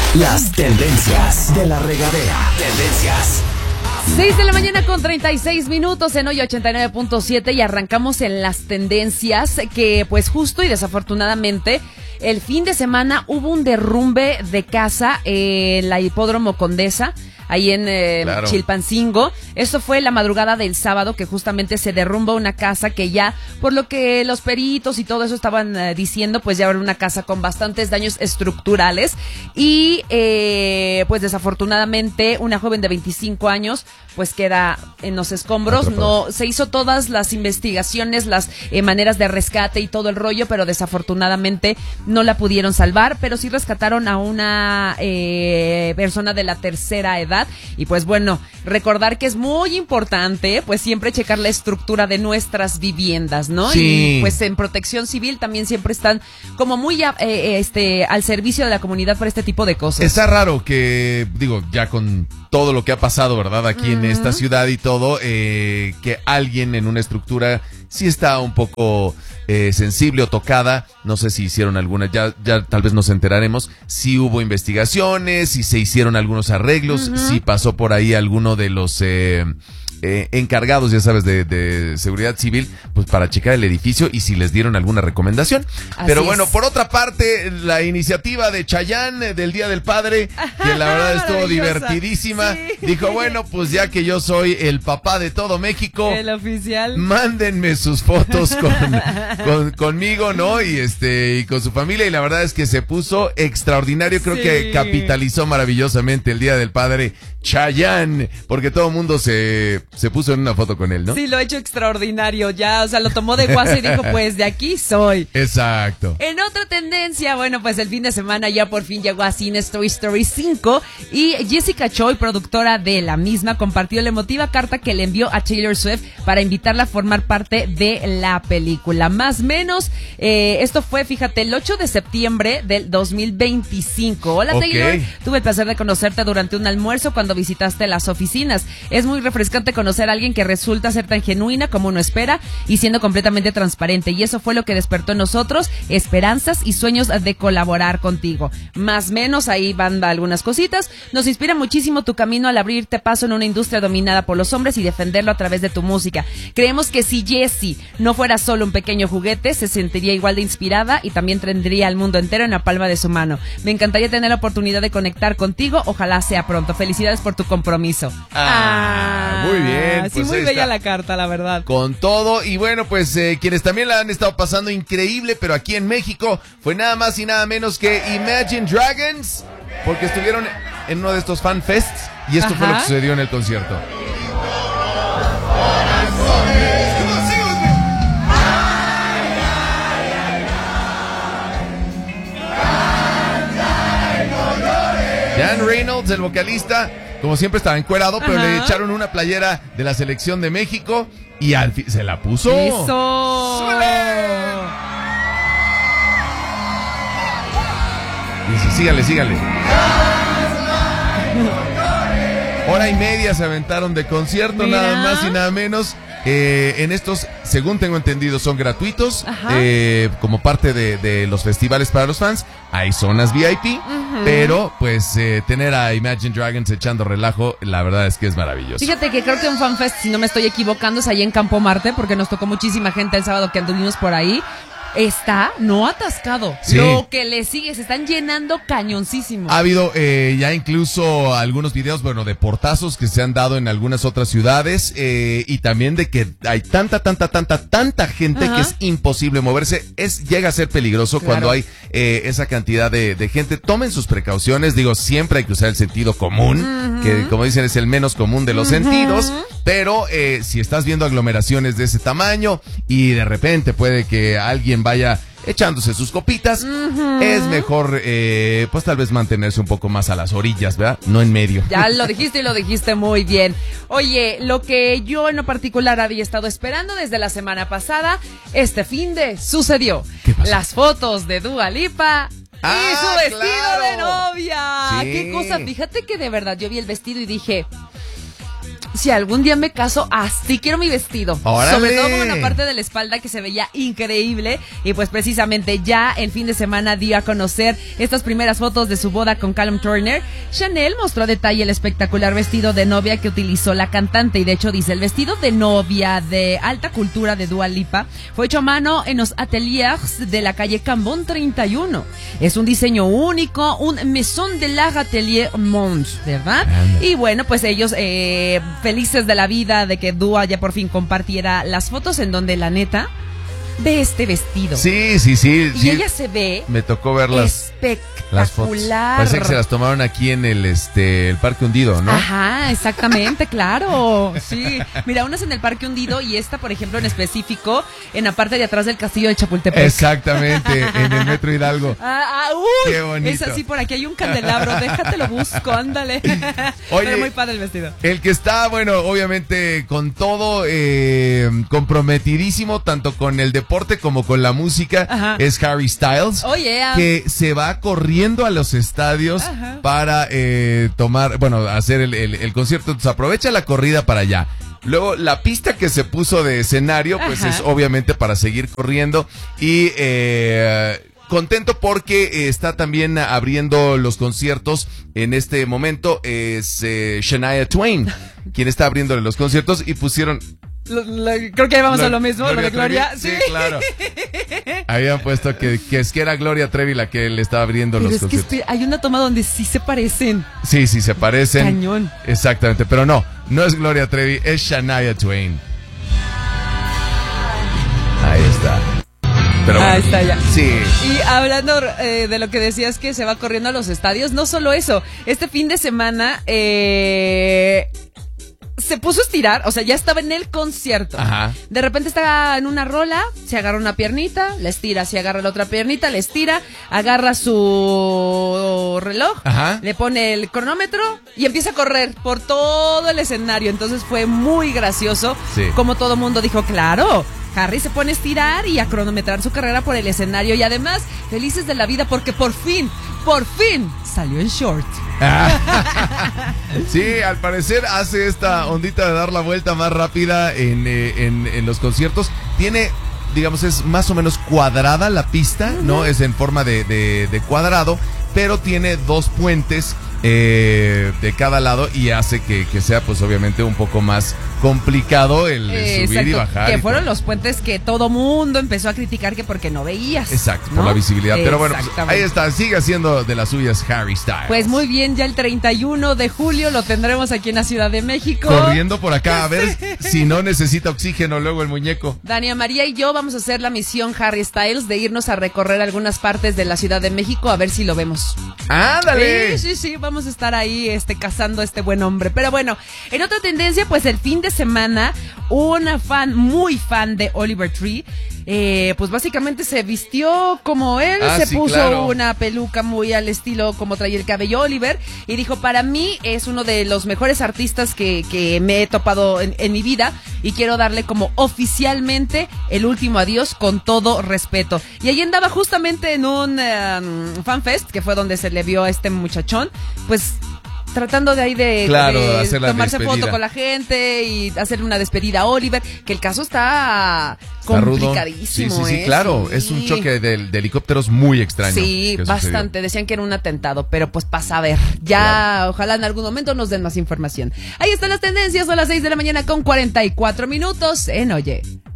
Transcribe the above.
Las tendencias de la regadera. Tendencias. 6 de la mañana con 36 minutos en hoy 89.7 y arrancamos en las tendencias que pues justo y desafortunadamente el fin de semana hubo un derrumbe de casa en la Hipódromo Condesa, ahí en Chilpancingo. Esto fue la madrugada del sábado que justamente se derrumba una casa que ya, por lo que los peritos y todo eso estaban diciendo, pues ya era una casa con bastantes daños estructurales y pues desafortunadamente una joven de 25 años pues queda en los escombros. No se hizo todas las investigaciones, las maneras de rescate y todo el rollo, pero desafortunadamente no la pudieron salvar, pero sí rescataron a una persona de la tercera edad. Y pues bueno, recordar que es muy importante pues siempre checar la estructura de nuestras viviendas, ¿no? Sí. Y pues en Protección Civil también siempre están como muy al servicio de la comunidad para este tipo de cosas. Está raro que, digo, ya con todo lo que ha pasado, ¿verdad? Aquí en esta ciudad y todo, que alguien en una estructura sí está un poco sensible o tocada. No sé si hicieron alguna, ya tal vez nos enteraremos. Si hubo investigaciones, si se hicieron algunos arreglos, si pasó por ahí alguno de los encargados, ya sabes, de seguridad civil, pues para checar el edificio y si les dieron alguna recomendación. Pero bueno, por otra parte, la iniciativa de Chayanne del Día del Padre, que la verdad estuvo divertidísima, dijo, bueno, pues ya que yo soy el papá de todo México, el oficial, mándenme sus fotos conmigo, ¿no? Y con su familia, y la verdad es que se puso extraordinario. Creo que capitalizó maravillosamente el Día del Padre Chayanne, porque todo el mundo se puso en una foto con él, ¿no? Sí, lo ha hecho extraordinario, ya, o sea, lo tomó de guasa y dijo, pues de aquí soy. Exacto. En otra tendencia, bueno, pues el fin de semana ya por fin llegó a cines Toy Story 5 y Jessica Choi, productora de la misma, compartió la emotiva carta que le envió a Taylor Swift para invitarla a formar parte de la película. Más o menos, esto fue, fíjate, el 8 de septiembre del 2025. Hola, Taylor, tuve el placer de conocerte durante un almuerzo cuando visitaste las oficinas. Es muy refrescante conocer a alguien que resulta ser tan genuina como uno espera y siendo completamente transparente, y eso fue lo que despertó en nosotros esperanzas y sueños de colaborar contigo. Más o menos ahí van algunas cositas. Nos inspira muchísimo tu camino al abrirte paso en una industria dominada por los hombres y defenderlo a través de tu música. Creemos que si Jessie no fuera solo un pequeño juguete, se sentiría igual de inspirada y también tendría al mundo entero en la palma de su mano. Me encantaría tener la oportunidad de conectar contigo, ojalá sea pronto. Felicidades por tu compromiso. Muy bien. Sí, pues muy bella la carta, la verdad. Con todo, y bueno, pues quienes también la han estado pasando increíble, pero aquí en México, fue nada más y nada menos que Imagine Dragons, porque estuvieron en uno de estos fan fests, y esto fue lo que sucedió en el concierto. Jan Reynolds, el vocalista, como siempre estaba encuerado, pero le echaron una playera de la selección de México y al fin se la puso. ¡Eso! Dice, sígale. Hora y media se aventaron de concierto, nada más y nada menos. En estos, según tengo entendido, son gratuitos, como parte de los festivales para los fans. Hay zonas VIP, pero pues tener a Imagine Dragons echando relajo, la verdad es que es maravilloso. Fíjate que creo que un fanfest, si no me estoy equivocando, es ahí en Campo Marte, porque nos tocó muchísima gente el sábado que anduvimos por ahí. Está no atascado, lo que le sigue, se están lllenando cañoncísimo. Ha habido ya incluso algunos videos, bueno, de portazos que se han dado en algunas otras ciudades, y también de que hay tanta gente que es imposible moverse. Llega a ser peligroso cuando hay esa cantidad de gente. Tomen sus precauciones, digo, siempre hay que usar el sentido común, que como dicen es el menos común de los sentidos, pero si estás viendo aglomeraciones de ese tamaño y de repente puede que alguien vaya echándose sus copitas, es mejor pues tal vez mantenerse un poco más a las orillas, ¿verdad? No en medio. Ya lo dijiste y lo dijiste muy bien. Oye, lo que yo en lo particular había estado esperando desde la semana pasada, este finde sucedió. ¿Qué pasó? Las fotos de Dua Lipa y su vestido de novia. Sí. Qué cosa, fíjate que de verdad yo vi el vestido y dije, si algún día me caso, así quiero mi vestido. ¡Órale! Sobre todo con una parte de la espalda que se veía increíble. Y pues precisamente ya el fin de semana dio a conocer estas primeras fotos de su boda con Callum Turner. Chanel mostró a detalle el espectacular vestido de novia que utilizó la cantante. Y de hecho dice, el vestido de novia de alta cultura de Dua Lipa fue hecho a mano en los ateliers de la calle Cambon 31. Es un diseño único, un Maison de l'Art Atelier Mons, ¿verdad? Y bueno, pues ellos felices de la vida de que Dua ya por fin compartiera las fotos en donde la neta ve este vestido. Sí. Y ella se ve me tocó ver las fotos. Parece que se las tomaron aquí en el Parque Hundido, ¿no? Ajá, exactamente, claro. Sí. Mira, unas en el Parque Hundido y esta, por ejemplo, en específico, en la parte de atrás del castillo de Chapultepec. Exactamente, en el Metro Hidalgo. Uy, qué bonito. Es así, por aquí hay un candelabro, déjate lo busco, ándale. Oye, pero muy padre el vestido. El que está, bueno, obviamente con todo comprometidísimo, tanto con el deporte como con la música, Ajá. es Harry Styles. Oh, yeah. Que se va corriendo a los estadios para hacer el concierto. Entonces aprovecha la corrida para allá. Luego la pista que se puso de escenario, pues es obviamente para seguir corriendo. Y contento porque está también abriendo los conciertos en este momento. Es Shania Twain quien está abriendo los conciertos y pusieron... Creo que ahí vamos a lo mismo, lo de Gloria. Sí, claro. Habían puesto que era Gloria Trevi la que le estaba abriendo pero los es conciertos. que hay una toma donde sí se parecen. Sí, se parecen. Cañón. Exactamente, pero no es Gloria Trevi, es Shania Twain. Ahí está. Pero bueno, ahí está ya. Sí. Y hablando de lo que decías que se va corriendo a los estadios, no solo eso, este fin de semana se puso a estirar, o sea, ya estaba en el concierto. Ajá. De repente está en una rola, se agarra una piernita, la estira, se agarra la otra piernita, la estira, agarra su reloj, Ajá. le pone el cronómetro y empieza a correr por todo el escenario. Entonces fue muy gracioso, Sí. como todo mundo dijo, claro, Harry se pone a estirar y a cronometrar su carrera por el escenario y además felices de la vida porque por fin salió en short. Sí, al parecer hace esta ondita de dar la vuelta más rápida en los conciertos. Tiene, digamos, es más o menos cuadrada la pista, ¿no? Es en forma de cuadrado, pero tiene dos puentes de cada lado y hace que sea pues obviamente un poco más complicado el subir y bajar. Que fueron los puentes que todo mundo empezó a criticar que porque no veías. Exacto, ¿no? por la visibilidad. Pero bueno, pues, ahí está, sigue haciendo de las suyas Harry Styles. Pues muy bien, ya el 31 de julio lo tendremos aquí en la Ciudad de México. Corriendo por acá, a ver si no necesita oxígeno luego el muñeco. Dania María y yo vamos a hacer la misión Harry Styles de irnos a recorrer algunas partes de la Ciudad de México a ver si lo vemos. ¡Ándale! Sí, vamos a estar ahí cazando a este buen hombre. Pero bueno, en otra tendencia, pues el fin de semana, una muy fan de Oliver Tree, pues básicamente se vistió como él, se puso una peluca muy al estilo como traía el cabello Oliver, y dijo, para mí es uno de los mejores artistas que me he topado en mi vida, y quiero darle como oficialmente el último adiós con todo respeto. Y ahí andaba justamente en un fanfest, que fue donde se le vio a este muchachón, pues tratando de ahí de hacer la tomarse despedida. foto con la gente y hacerle una despedida a Oliver, que el caso está complicadísimo. Sí, claro, sí. Es un choque de helicópteros muy extraño. Sí, bastante, decían que era un atentado, pero pues pasa a ver, ya ojalá en algún momento nos den más información. Ahí están las tendencias, son las 6 de la mañana con 44 minutos en Oye.